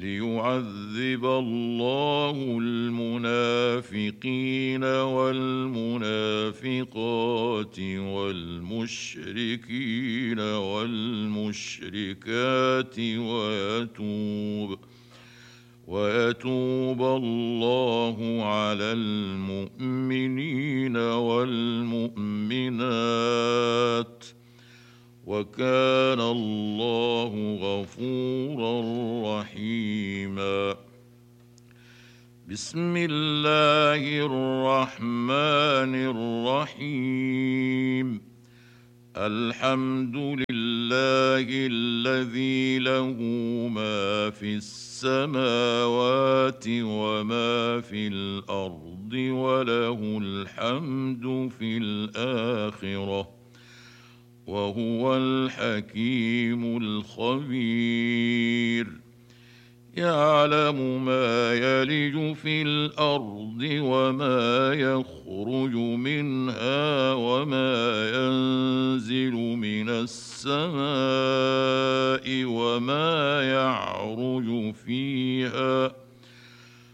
ليعذب الله المنافقين والمنافقات والمشركين والمشركات ويتوب الله على المؤمنين والمؤمنات، وكان الله غفورا رحيما. بسم الله الرحمن الرحيم. الحمد لله الذي له ما في السماوات وما في الأرض وله الحمد في الآخرة، وهو الحكيم الخبير. يعلم ما يلج في الأرض وما يخرج منها وما ينزل من السماء